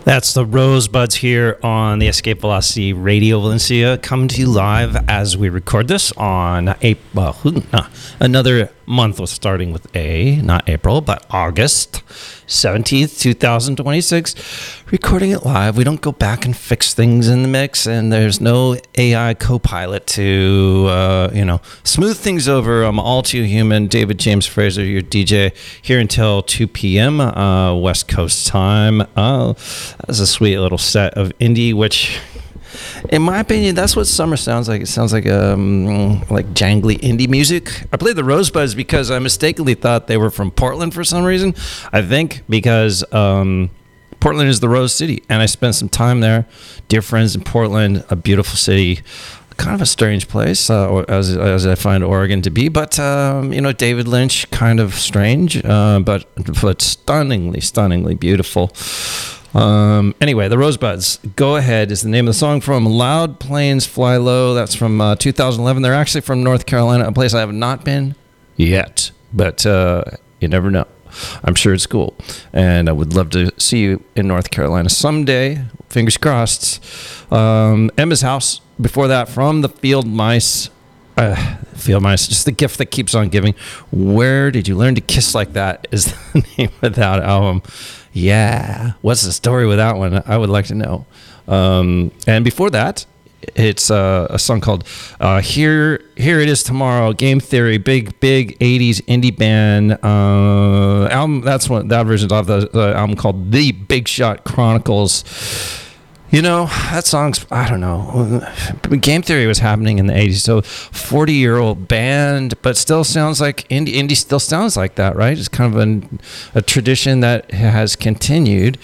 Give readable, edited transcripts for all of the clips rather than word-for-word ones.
That's the Rosebuds here on the Escape Velocity Radio Valencia, coming to you live as we record this on another month was starting with not April, but August 17th, 2026. Recording it live. We don't go back and fix things in the mix, and there's no AI co-pilot to, smooth things over. I'm all too human. David James Fraser, your DJ, here until 2 p.m. West Coast time. That's a sweet little set of indie, which, in my opinion, that's what summer sounds like. It sounds like jangly indie music. I played the Rosebuds because I mistakenly thought they were from Portland for some reason. I think because Portland is the Rose City, and I spent some time there. Dear friends in Portland, a beautiful city. Kind of a strange place, as I find Oregon to be, but David Lynch, kind of strange, but stunningly beautiful. Anyway, the Rosebuds, Go Ahead is the name of the song from Loud Planes Fly Low. That's from 2011. They're actually from North Carolina, a place I have not been yet, but you never know. I'm sure it's cool, and I would love to see you in North Carolina someday. Fingers crossed. Emma's House, before that, from the Field Mice. Field Mice, just the gift that keeps on giving. Where did you learn to kiss like that is the name of that album. Yeah, what's the story with that one? I would like to know. And before that, it's a song called Here It Is Tomorrow, Game Theory, big 80s indie band album. That's what that version's off the album called The Big Shot Chronicles. That song's, I don't know. Game Theory was happening in the 80s, so 40-year-old band, but still sounds like indie still sounds like that, right? It's kind of a tradition that has continued.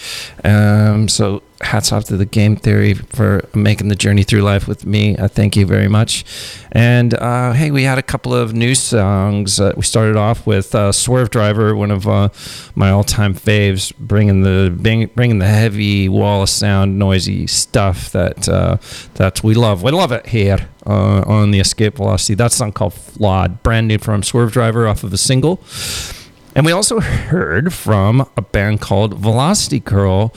So hats off to the Game Theory for making the journey through life with me. I thank you very much. And hey, we had a couple of new songs. We started off with Swerve Driver, one of my all-time faves, bringing the heavy wall of sound, noisy stuff that we love. We love it here on the Escape Velocity. That song called Flawed, brand new from Swerve Driver off of a single. And we also heard from a band called Velocity Girl.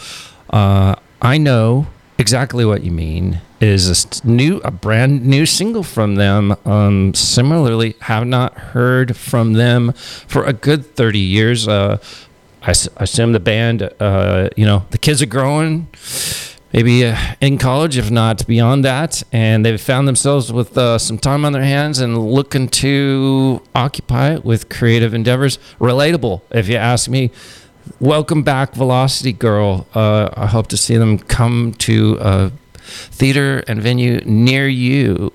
I Know Exactly What You Mean is a brand new single from them. Similarly, have not heard from them for a good 30 years. I assume the band, the kids are growing, maybe in college, if not beyond that, and they've found themselves with some time on their hands and looking to occupy it with creative endeavors. Relatable, if you ask me. Welcome back, Velocity Girl. I hope to see them come to a theater and venue near you.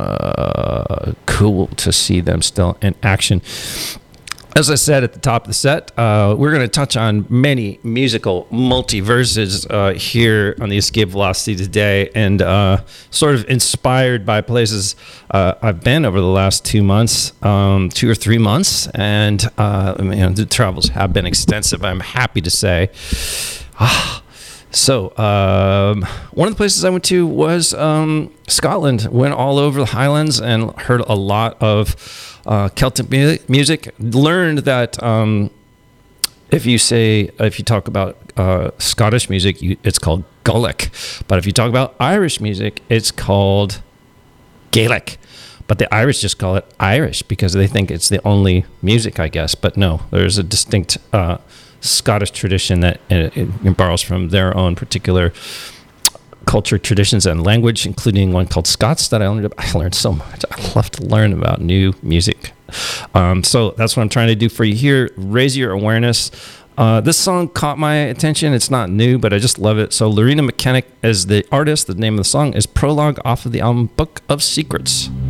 Cool to see them still in action. As I said at the top of the set, we're going to touch on many musical multiverses here on the Escape Velocity today, and sort of inspired by places I've been over the last 2 months, 2 or 3 months, and the travels have been extensive, I'm happy to say. So, one of the places I went to was Scotland. Went all over the Highlands and heard a lot of Celtic music. Learned that if you talk about Scottish music, it's called Gaelic. But if you talk about Irish music, it's called Gaelic. But the Irish just call it Irish because they think it's the only music, I guess. But no, there's a distinct Scottish tradition that it borrows from their own particular culture, traditions, and language, including one called Scots that I learned so much. I love to learn about new music. So that's what I'm trying to do for you here. Raise your awareness. This song caught my attention. It's not new, but I just love it. So Lorena McKennick is the artist. The name of the song is Prologue off of the album Book of Secrets.